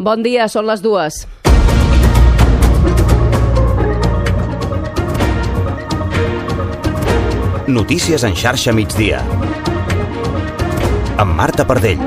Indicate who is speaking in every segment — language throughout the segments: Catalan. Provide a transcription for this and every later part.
Speaker 1: Bon dia, són les 2.
Speaker 2: Notícies en xarxa migdia. Amb Marta Pardell.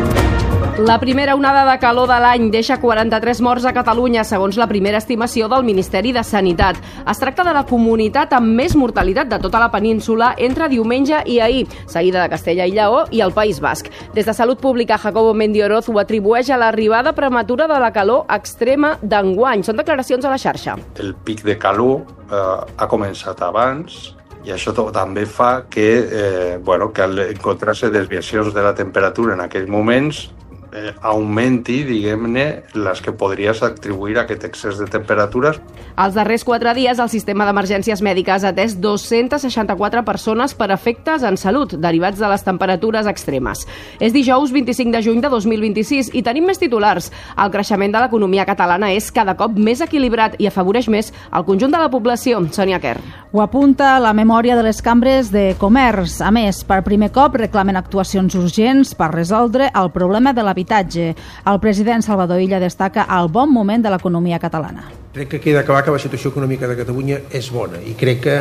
Speaker 1: La primera onada de calor de l'any deixa 43 morts a Catalunya, segons la primera estimació del Ministeri de Sanitat. Es tracta de la comunitat amb més mortalitat de tota la península entre diumenge i ahir, seguida de Castella i Lleó i el País Basc. Des de Salut Pública, Jacobo Mendioroz ho atribueix a l'arribada prematura de la calor extrema d'enguany. Són declaracions a la xarxa.
Speaker 3: El pic de calor ha començat abans, i això també fa que al encontrar-se desviacions de la temperatura en aquells moments augmenti, diguem-ne, les que podries atribuir a aquest excés de temperatures.
Speaker 1: Els darrers 4 dies, el sistema d'emergències mèdiques ha atès 264 persones per efectes en salut derivats de les temperatures extremes. És dijous 25 de juny de 2026 i tenim més titulars. El creixement de l'economia catalana és cada cop més equilibrat i afavoreix més el conjunt de la població. Sònia Quer.
Speaker 4: Ho apunta la memòria de les cambres de comerç. A més, per primer cop reclamen actuacions urgents per resoldre el problema de l'habitatge. El president Salvador Illa destaca el bon moment de l'economia catalana.
Speaker 5: Crec que queda clar que la situació econòmica de Catalunya és bona i crec que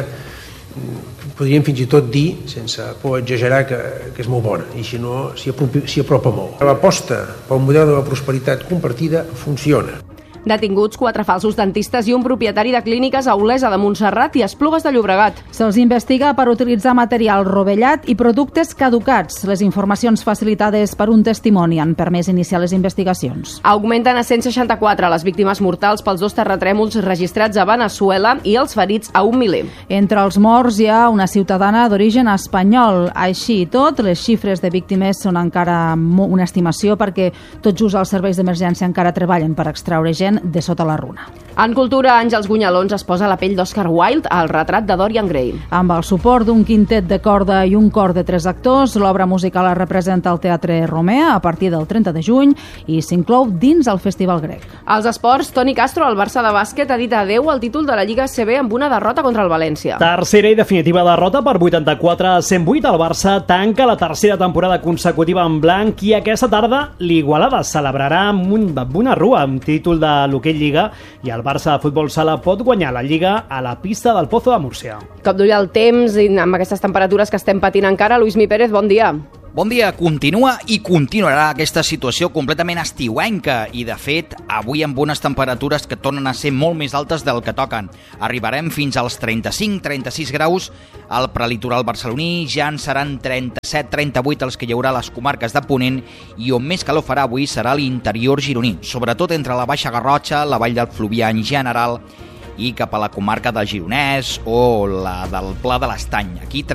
Speaker 5: podríem fins i tot dir, sense por exagerar, que és molt bona i si no s'hi apropa molt. L'aposta pel model de la prosperitat compartida funciona.
Speaker 1: Detinguts 4 falsos dentistes i un propietari de clíniques a Olesa de Montserrat i Esplugues de Llobregat.
Speaker 4: Se'ls investiga per utilitzar material rovellat i productes caducats. Les informacions facilitades per un testimoni han permès iniciar les investigacions.
Speaker 1: Augmenten a 164 les víctimes mortals pels 2 terratrèmols registrats a Veneçuela i els ferits a 1 miler.
Speaker 4: Entre els morts hi ha una ciutadana d'origen espanyol. Així i tot, les xifres de víctimes són encara una estimació perquè tot just els serveis d'emergència encara treballen per extraure gent de sota la runa.
Speaker 1: En cultura, Àngels Gunyalons es posa la pell d'Oscar Wilde al retrat de Dorian Gray.
Speaker 4: Amb el suport d'un quintet de corda i un cor de 3 actors, l'obra musical es representa al Teatre Romea a partir del 30 de juny i s'inclou dins el Festival Grec.
Speaker 1: Als esports, Toni Castro, el Barça de bàsquet, ha dit adeu al títol de la Lliga ACB amb una derrota contra el València.
Speaker 6: Tercera i definitiva derrota per 84-108. El Barça tanca la tercera temporada consecutiva en blanc i aquesta tarda l'Igualada celebrarà amb una rua amb títol de l'Hockey Lliga i el Barça de Futbol Sala pot guanyar la Lliga a la pista del Pozo de Múrcia.
Speaker 1: Cop d'ull al temps i amb aquestes temperatures que estem patint encara. Luis Mi Pérez, bon dia.
Speaker 7: Bon dia. Continua i continuarà aquesta situació completament estiuenca i, de fet, avui amb unes temperatures que tornen a ser molt més altes del que toquen. Arribarem fins als 35-36 graus al prelitoral barceloní, ja en seran 37-38 els que hi haurà a les comarques de Ponent i on més calor farà avui serà l'interior gironí, sobretot entre la Baixa Garrotxa, la Vall del Fluvià en general i cap a la comarca del Gironès o la del Pla de l'Estany. Aquí